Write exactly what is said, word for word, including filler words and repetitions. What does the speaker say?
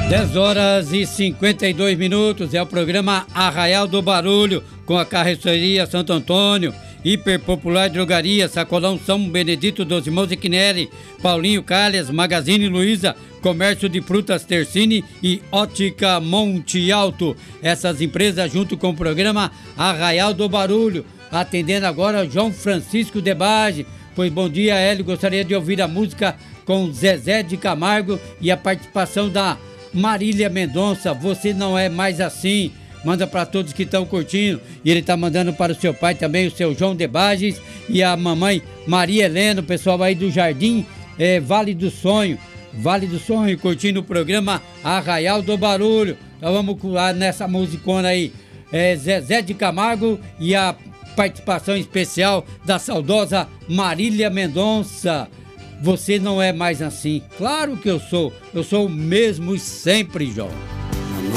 dez horas e cinquenta e dois minutos, é o programa Arraial do Barulho, com a Carroceria Santo Antônio, Hiperpopular Drogaria, Sacolão São Benedito dos Irmãos Equineri, Paulinho Calhas, Magazine Luiza, Comércio de Frutas Tercini e Ótica Monte Alto. Essas empresas junto com o programa Arraial do Barulho. Atendendo agora João Francisco de Bage. Pois bom dia, Hélio, gostaria de ouvir a música com Zezé de Camargo e a participação da Marília Mendonça, Você Não É Mais Assim. Manda para todos que estão curtindo. E ele está mandando para o seu pai também, o seu João de Bages, e a mamãe Maria Helena, o pessoal aí do Jardim é, Vale do Sonho. Vale do Sonho, curtindo o programa Arraial do Barulho. Então vamos nessa musicona aí. É, Zezé de Camargo e a participação especial da saudosa Marília Mendonça. Você não é mais assim. Claro que eu sou. Eu sou o mesmo sempre, João.